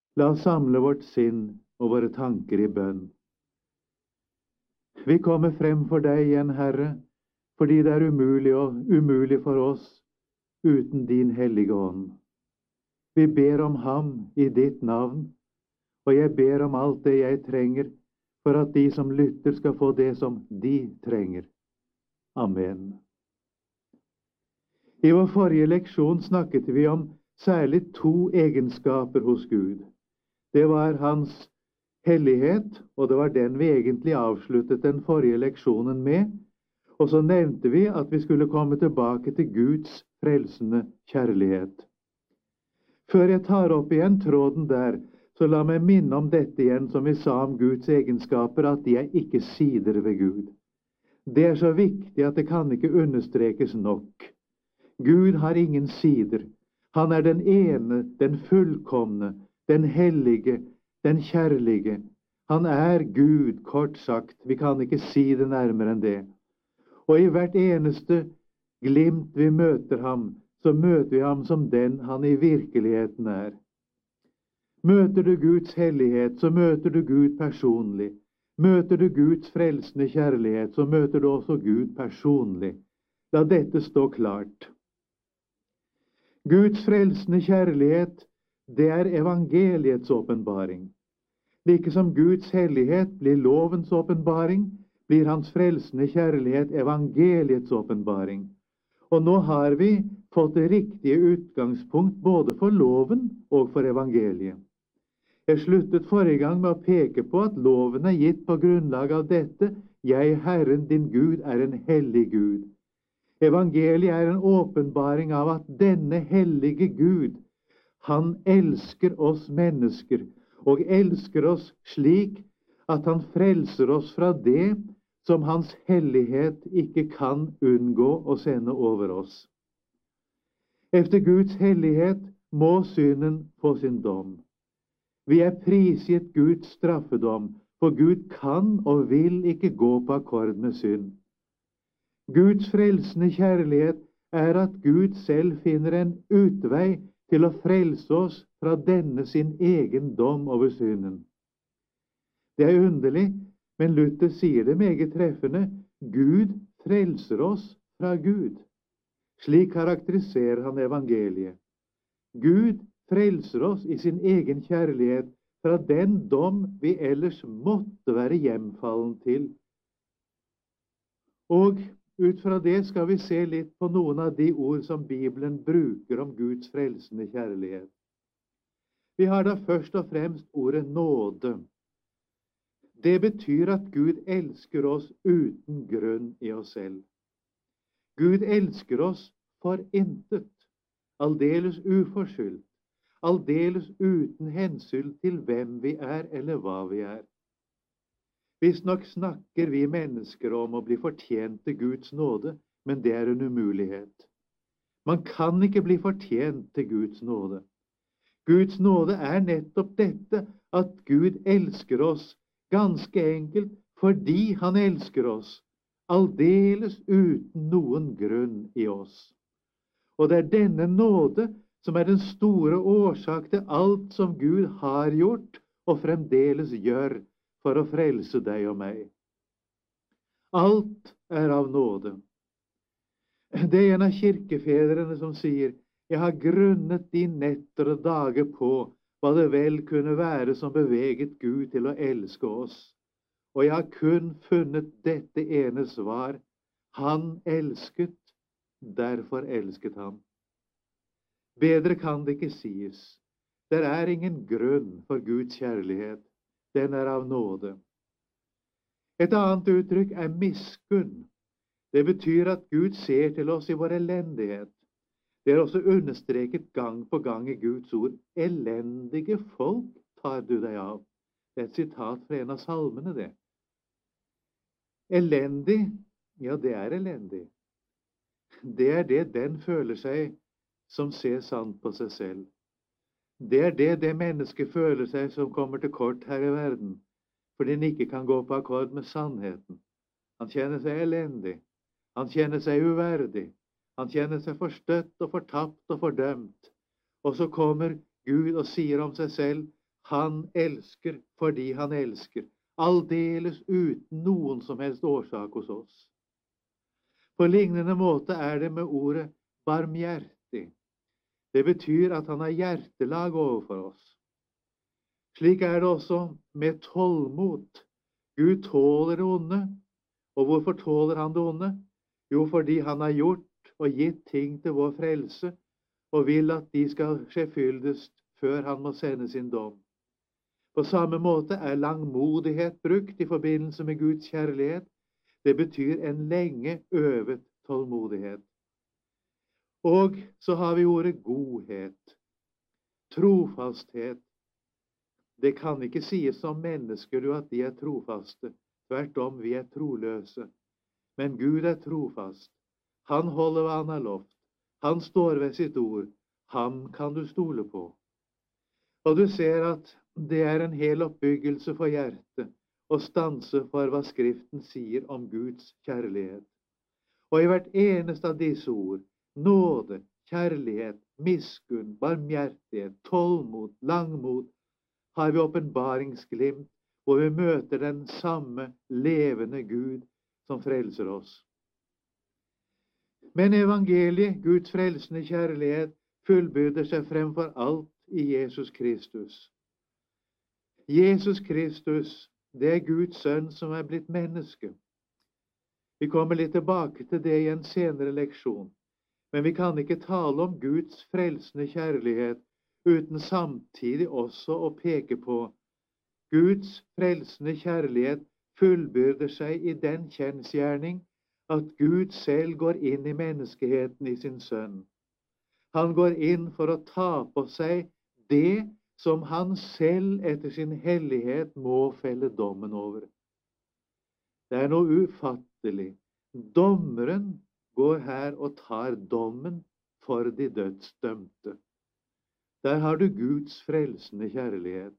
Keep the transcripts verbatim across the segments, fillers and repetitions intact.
La oss samle vårt sinn og våre tanker i bønn. Vi kommer frem for deg igjen, Herre, fordi det er umulig, og umulig for oss uten din hellige ånd. Vi ber om ham i ditt navn, og jeg ber om alt det jeg trenger, for at de som lytter skal få det som de trenger. Amen. I vår forrige leksjon snakket vi om særlig to egenskaper hos Gud. Det var hans hellighet, og det var den vi egentlig avsluttet den forrige leksjonen med. Og så nevnte vi at vi skulle komme tilbake til Guds frelsende kjærlighet. Før jeg tar opp igjen tråden der, så la meg minne om dette igjen som vi sa om Guds egenskaper, at de er ikke sider ved Gud. Det er så viktig at det kan ikke understrekes nok. Gud har ingen sider. Han er den ene, den fullkomne, den hellige, den kjærlige. Han er Gud, kort sagt. Vi kan ikke si det nærmere enn det. Og i hvert eneste glimt vi møter ham, så møter vi ham som den han i virkeligheten er. Møter du Guds hellighet, så møter du Gud personlig. Møter du Guds frelsende kjærlighet, så møter du også Gud personlig. La dette stå klart. Guds frelsende kjærlighet, det er evangeliets åpenbaring. Like som Guds hellighet blir lovens åpenbaring, blir hans frelsende kjærlighet evangeliets åpenbaring. Og nå har vi fått det riktige utgangspunkt både for loven og for evangeliet. Jeg sluttet forrige gang med å peke på at loven er gitt på grunnlag av dette: Jeg, Herren din Gud, er en hellig Gud. Evangeliet er en åpenbaring av at denne hellige Gud, han elsker oss mennesker, og elsker oss slik at han frelser oss fra det som hans hellighet ikke kan unngå å sende over oss. Efter Guds hellighet må synden få sin dom. Vi er prisgitt Guds straffedom, for Gud kan og vil ikke gå på akkord med synd. Guds frelsende kjærlighet er at Gud selv finner en utvei til å frelse oss fra denne sin egen dom over synden. Det er underlig, men Luther sier det meget treffende: Gud frelser oss fra Gud. Slik karakteriserer han evangeliet. Gud frelser oss i sin egen kjærlighet fra den dom vi ellers måtte være hjemfallen til. Og ut fra det skal vi se litt på noen av de ord som Bibelen bruker om Guds frelsende kjærlighet. Vi har da først og fremst ordet nåde. Det betyr at Gud elsker oss uten grunn i oss selv. Gud elsker oss for intet, aldeles uforskyldt, aldeles uten hensyn til hvem vi er eller hva vi er. Visstnok snakker vi mennesker om å bli fortjent til Guds nåde, men det er en umulighet. Man kan ikke bli fortjent til Guds nåde. Guds nåde er nettopp dette, at Gud elsker oss ganske enkelt fordi han elsker oss, aldeles uten noen grunn i oss. Og det er denne nåde som er den store årsak til alt som Gud har gjort og fremdeles gjør for å frelse deg og meg. Alt er av nåde. Det er en av kirkefedrene som sier: Jeg har grunnet de netter og dager på hva det vel kunne være som beveget Gud til å elske oss. Og jeg har kun funnet dette ene svar: Han elsket, derfor elsket han. Bedre kan det ikke sies. Det er ingen grunn for Guds kjærlighet. Den er av nåde. Et annet uttrykk er miskunn. Det betyr at Gud ser til oss i vår elendighet. Det er også understreket gang på gang i Guds ord: Elendige folk tar du deg av. Det er et sitat fra en av salmene, det. Elendig, ja, det er elendig. Det er det den føler seg som ser sant på seg selv. Det er det det mennesket føler seg som kommer til kort her i verden, fordi den ikke kan gå på akkord med sannheten. Han kjenner seg elendig. Han kjenner seg uverdig. Han kjenner seg forstøtt og fortapt og fordømt. Og så kommer Gud og sier om seg selv: Han elsker fordi han elsker, aldeles uten noen som helst årsak hos oss. På lignende måte er det med ordet barmhjertig. Det betyr at han har hjertelag overfor oss. Slik er det også med tålmod. Gud tåler det onde. Og hvorfor tåler han det onde? Jo, fordi han har gjort og gitt ting til vår frelse, og vil at de skal skje fyldest før han må sende sin dom. På samme måte er langmodighet brukt i forbindelse med Guds kjærlighet. Det betyr en lenge øvet tålmodighet. Og så har vi ordet godhet, trofasthet. Det kan ikke sies om mennesker at de er trofaste. Tvert om, vi er troløse. Men Gud er trofast. Han holder hva han har lovt. Han står ved sitt ord. Ham kan du stole på. Og du ser at det er en hel oppbyggelse for hjertet å stanse for hva Skriften sier om Guds kjærlighet. Og i hvert eneste av disse ord, nåde, kjærlighet, miskunn, barmhjertighet, tålmod, langmod, har vi åpenbaringsglimt, hvor vi møter den samme levende Gud som frelser oss. Men evangeliet, Guds frelsende kjærlighet, fullbyrder seg fremfor alt i Jesus Kristus. Jesus Kristus, det er Guds sønn som er blitt menneske. Vi kommer litt tilbake til det i en senere leksjon. Men vi kan ikke tale om Guds frelsende kjærlighet uten samtidig også å peke på Guds frelsende kjærlighet fullbyrder seg i den kjensgjerning at Gud selv går inn i menneskeheten i sin sønn. Han går inn for å ta på seg det som han selv etter sin hellighet må felle dommen over. Det er noe ufattelig. Dommeren går her og tar dommen for de dødsdømte. Der har du Guds frelsende kjærlighet.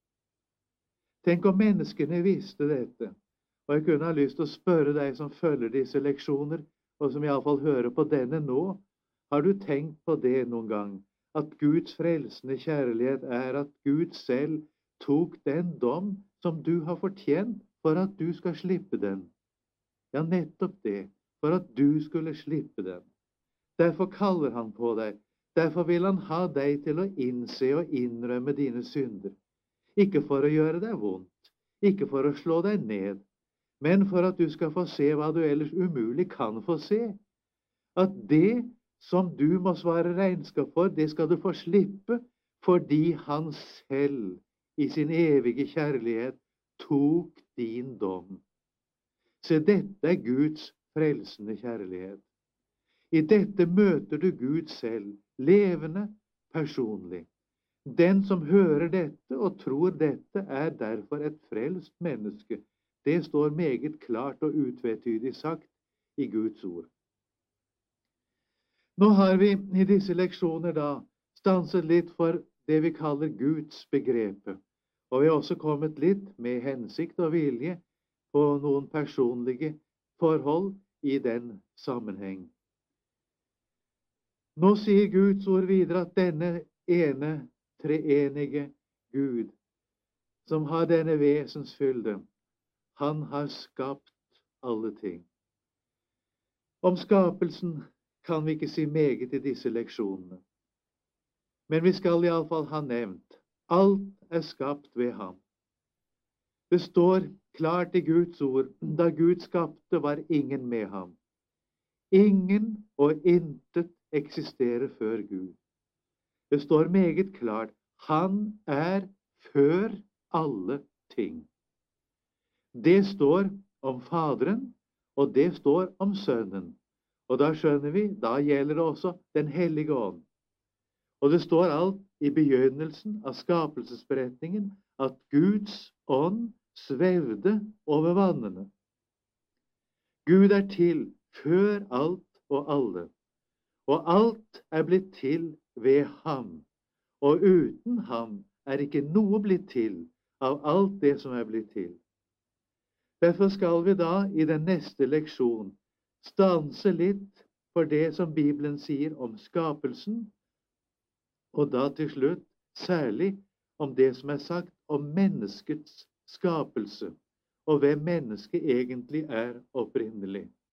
Tenk om menneskene visste dette, og jeg kunne ha lyst til å spørre deg som følger disse leksjoner, og som i alle fall hører på denne nå, har du tenkt på det noen gang, at Guds frelsende kjærlighet er at Gud selv tok den dom som du har fortjent for at du skal slippe den. Ja, nettopp det, for at du skulle slippe den. Derfor kaller han på deg. Derfor vil han ha deg til å innse og innrømme dine synder. Ikke for å gjøre deg vondt, ikke for å slå deg ned, men for at du skal få se hva du ellers umulig kan få se. At det som du må svare regnskap for, det skal du få slippe, fordi han selv i sin evige kjærlighet tok din dom. Se, dette er Guds frelsende kjærlighet. I dette møter du Gud selv, levende, personlig. Den som hører dette og tror dette, er derfor et frelst menneske. Det står meget klart og utvetydig sagt i Guds ord. Nå har vi i disse leksjoner da stanset litt for det vi kaller Guds begrepet, og vi har også kommet litt med hensikt og vilje på noen personlige forhold i den sammenheng. Nå sier Guds ord videre at denne ene treenige Gud, som har denne vesensfylde, han har skapt alle ting. Om skapelsen kan vi ikke si meget i disse leksjonene. Men vi skal i alle fall ha nevnt, alt er skapt ved ham. Det står klart i Guds ord, da Gud skapte var ingen med ham. Ingen og intet eksisterer før Gud. Det står meget klart, han er før alle ting. Det står om Faderen, og det står om Sønnen. Og da skjønner vi, da gjelder det også den hellige ånd. Og det står alt i begynnelsen av skapelsesberetningen at Guds ånd svevde over vannene. Gud er til før alt og alle. Og alt er blitt til ved ham, og uten ham er ikke noe blitt til av alt det som er blitt til. Derfor skal vi da i den neste leksjon stanse litt for det som Bibelen sier om skapelsen, og da til slutt særlig om det som er sagt om menneskets skapelse, og hvem mennesket egentlig er opprinnelig.